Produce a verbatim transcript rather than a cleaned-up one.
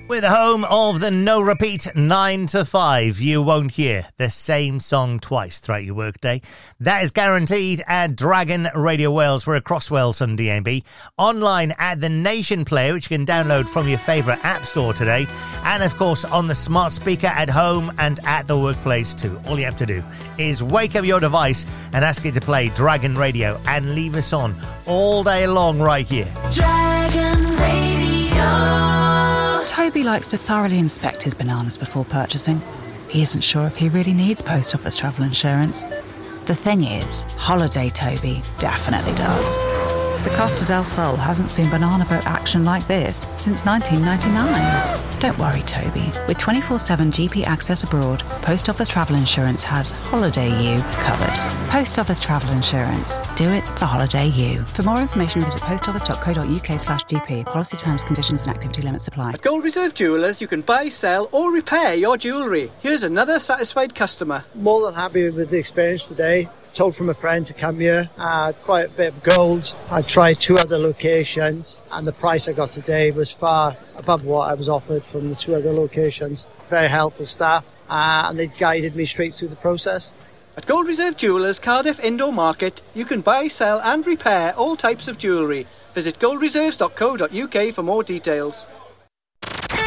With the home of the no repeat nine to five, you won't hear the same song twice throughout your workday. That is guaranteed at Dragon Radio Wales. We're across Wales on D A B. Online at the Nation Player, which you can download from your favourite app store today. And of course on the smart speaker at home and at the workplace too. All you have to do is wake up your device and ask it to play Dragon Radio and leave us on all day long right here. Dragon Radio. Toby likes to thoroughly inspect his bananas before purchasing. He isn't sure if he really needs post office travel insurance. The thing is, Holiday Toby definitely does. The Costa del Sol hasn't seen banana boat action like this since nineteen ninety-nine. Don't worry, Toby. With twenty-four seven G P access abroad, Post Office Travel Insurance has Holiday You covered. Post Office Travel Insurance. Do it for Holiday You. For more information, visit postoffice.co.uk slash GP. Policy terms, conditions and activity limits apply. At Gold Reserve Jewellers, you can buy, sell or repair your jewellery. Here's another satisfied customer. More than happy with the experience today. Told from a friend to come here. I had quite a bit of gold. I tried two other locations and the price I got today was far above what I was offered from the two other locations. Very helpful staff uh, and they guided me straight through the process. At Gold Reserve Jewellers Cardiff Indoor Market, you can buy, sell and repair all types of jewellery. Visit gold reserves dot co dot uk for more details.